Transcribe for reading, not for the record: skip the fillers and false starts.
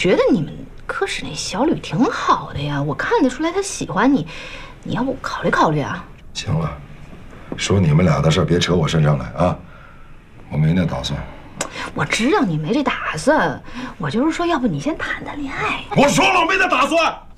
觉得你们科室那小吕挺好的呀，我看得出来他喜欢你，你要不考虑考虑啊？ 行了，说你们俩的事别扯我身上来啊，我没那打算。 我知道你没这打算，我就是说，要不你先谈谈恋爱。 我说了我没那打算。